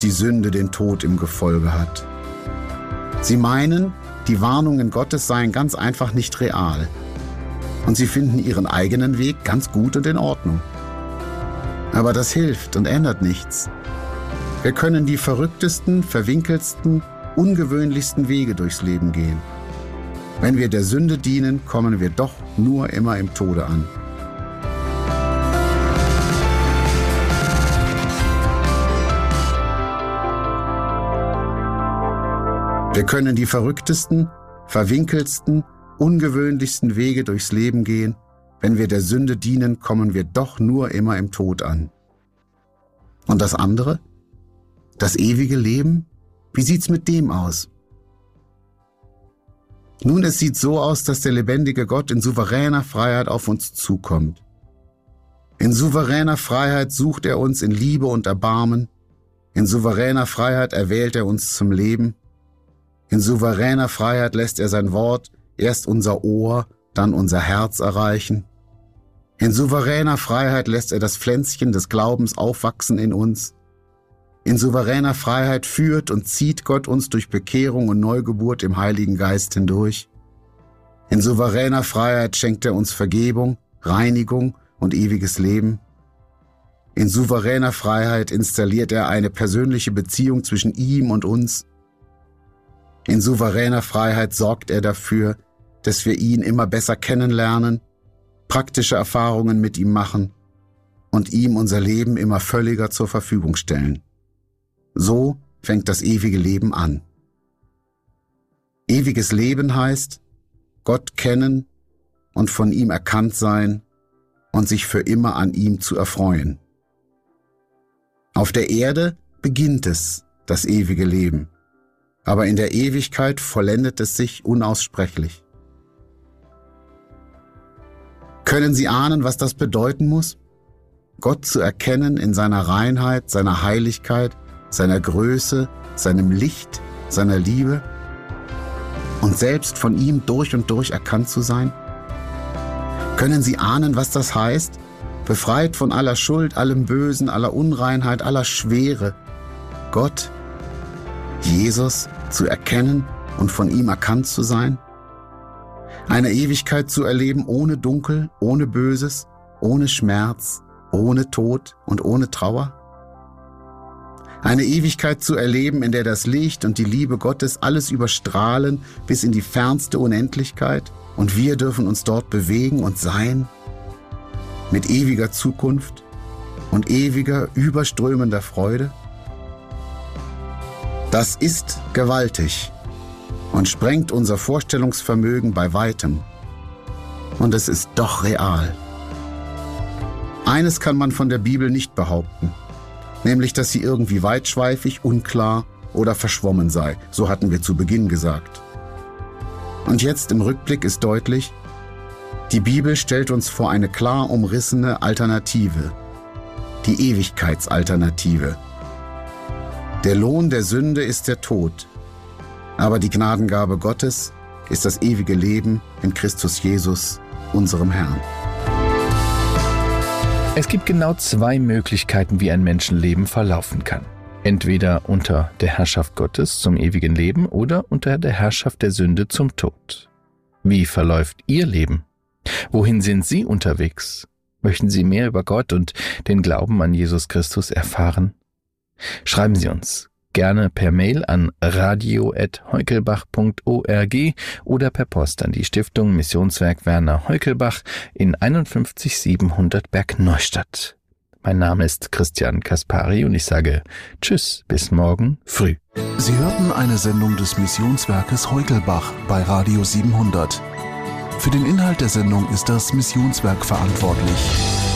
die Sünde den Tod im Gefolge hat. Sie meinen, die Warnungen Gottes seien ganz einfach nicht real. Und sie finden ihren eigenen Weg ganz gut und in Ordnung. Aber das hilft und ändert nichts. Wir können die verrücktesten, verwinkeltsten, ungewöhnlichsten Wege durchs Leben gehen. Wenn wir der Sünde dienen, kommen wir doch nur immer im Tode an. Wir können die verrücktesten, verwinkeltsten, ungewöhnlichsten Wege durchs Leben gehen. Wenn wir der Sünde dienen, kommen wir doch nur immer im Tod an. Und das andere? Das ewige Leben? Wie sieht's mit dem aus? Nun, es sieht so aus, dass der lebendige Gott in souveräner Freiheit auf uns zukommt. In souveräner Freiheit sucht er uns in Liebe und Erbarmen. In souveräner Freiheit erwählt er uns zum Leben. In souveräner Freiheit lässt er sein Wort erst unser Ohr, dann unser Herz erreichen. In souveräner Freiheit lässt er das Pflänzchen des Glaubens aufwachsen in uns. In souveräner Freiheit führt und zieht Gott uns durch Bekehrung und Neugeburt im Heiligen Geist hindurch. In souveräner Freiheit schenkt er uns Vergebung, Reinigung und ewiges Leben. In souveräner Freiheit installiert er eine persönliche Beziehung zwischen ihm und uns. In souveräner Freiheit sorgt er dafür, dass wir ihn immer besser kennenlernen, praktische Erfahrungen mit ihm machen und ihm unser Leben immer völliger zur Verfügung stellen. So fängt das ewige Leben an. Ewiges Leben heißt, Gott kennen und von ihm erkannt sein und sich für immer an ihm zu erfreuen. Auf der Erde beginnt es, das ewige Leben, aber in der Ewigkeit vollendet es sich unaussprechlich. Können Sie ahnen, was das bedeuten muss? Gott zu erkennen in seiner Reinheit, seiner Heiligkeit, seiner Größe, seinem Licht, seiner Liebe und selbst von ihm durch und durch erkannt zu sein? Können Sie ahnen, was das heißt? Befreit von aller Schuld, allem Bösen, aller Unreinheit, aller Schwere, Gott, Jesus, zu erkennen und von ihm erkannt zu sein? Eine Ewigkeit zu erleben ohne Dunkel, ohne Böses, ohne Schmerz, ohne Tod und ohne Trauer? Eine Ewigkeit zu erleben, in der das Licht und die Liebe Gottes alles überstrahlen bis in die fernste Unendlichkeit und wir dürfen uns dort bewegen und sein? Mit ewiger Zukunft und ewiger, überströmender Freude? Das ist gewaltig und sprengt unser Vorstellungsvermögen bei weitem. Und es ist doch real. Eines kann man von der Bibel nicht behaupten, nämlich, dass sie irgendwie weitschweifig, unklar oder verschwommen sei. So hatten wir zu Beginn gesagt. Und jetzt im Rückblick ist deutlich, die Bibel stellt uns vor eine klar umrissene Alternative, die Ewigkeitsalternative. Der Lohn der Sünde ist der Tod, aber die Gnadengabe Gottes ist das ewige Leben in Christus Jesus, unserem Herrn. Es gibt genau zwei Möglichkeiten, wie ein Menschenleben verlaufen kann. Entweder unter der Herrschaft Gottes zum ewigen Leben oder unter der Herrschaft der Sünde zum Tod. Wie verläuft Ihr Leben? Wohin sind Sie unterwegs? Möchten Sie mehr über Gott und den Glauben an Jesus Christus erfahren? Schreiben Sie uns gerne per Mail an radio@heukelbach.org oder per Post an die Stiftung Missionswerk Werner Heukelbach in 51700 Bergneustadt. Mein Name ist Christian Kaspari und ich sage Tschüss, bis morgen früh. Sie hörten eine Sendung des Missionswerkes Heukelbach bei Radio 700. Für den Inhalt der Sendung ist das Missionswerk verantwortlich.